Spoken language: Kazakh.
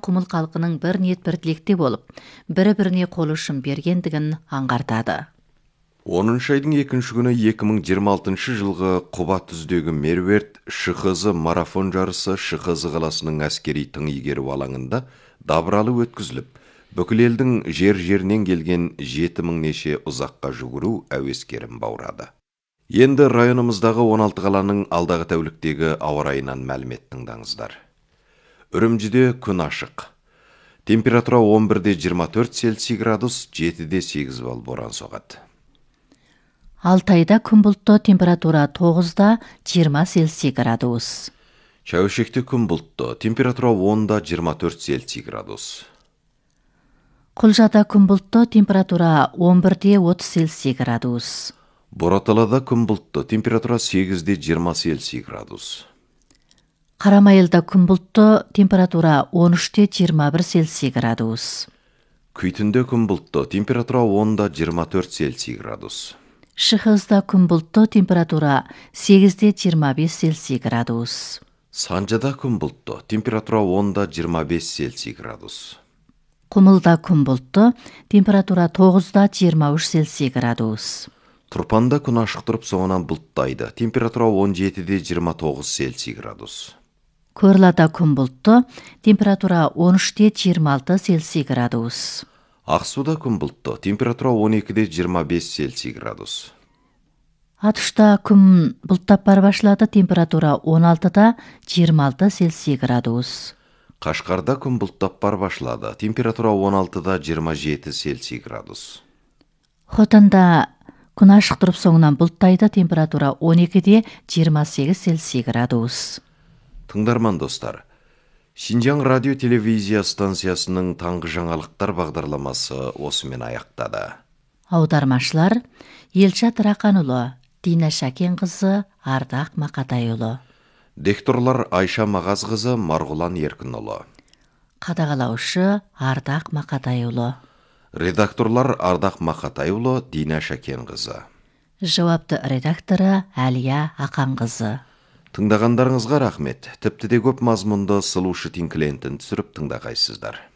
Құмыл халқының бір ниет бір тілекте болып, бірі-біріне қол ұшын бергендігін аңғартады. 10 айдың 2 күні 2026 жылғы Құба түздегі Меруерт ШХЗ марафон жарысы ШХЗ қаласының әскери тың игеру алаңында дабыралы өткізіліп, бүкіл елдің жер-жерінен келген 7000 неше ұзаққа жүгіру әуескерін баурады. Енді районымыздағы 16 қаланың алдағы тәуліктегі ауа райынан мәлімет тыңдаңыздар. Үрімжіде күн ашық. Температура 11-24 Цельсий градус, 7-8 балл боран соғады. Алтайда күн бұлтты, температура 9-20 Цельсий градус. Шәуешекте күн бұлтты, температура 10-24 Цельсий градус. Құлжада күн бұлтты, температура 11-30 Цельсий градус. Бораталада күн бұлтты, температура 8-20 Цельсий градус. Қарамайылда күн бұлтты, температура 13-21 Цельсий градус. Күйтінде күн бұлтты, температура 10-24 Цельсий градус. ШХЗда күн бұлтты, температура 8-25 Цельсий градус. Санжада күн бұлтты, температура 10-25 Цельсий градус. Құмылда күн бұлтты, температура 9-23 Цельсий градус. Тұрпанда күн ашық тұрып, соңынан бұлттайды, температура 17-29 Цельсий градус. Көрлада күн бұлтты, температура 13-26 Цельсий градус. Ақсуда күн бұлтты, температура 12-25 Цельсий градус. Атышта күн бұлттап бар башлады, температура 16-26 Цельсий градус. Қашқарда күн бұлттап бар башлады, температура 16-27 Цельсий градус. Хотанда күн ашық тұрып, соңынан бұлттайды, температура 12-28 Цельсий градус. Тыңдарман достар, Шинжаң радио телевизия станциясының таңғы жаңалықтар бағдарламасы осымен аяқтады. Аудармашылар Елшат Рақанұлы, Дина Шәкенқызы, Ардақ Мақатайұлы. Дикторлар Айша Мағазқызы, Марғұлан Еркінұлы. Қадағалаушы Ардақ Мақатайұлы. Редакторлар Ардақ Мақатайұлы, Дина Шәкенқызы. Жауапты редакторы Әлия Ақанқызы. Тыңдағандарыңызға рахмет. Тіпті де көп мазмұнды Сұлушы Тинклентін түсіріп тыңдағайсыздар.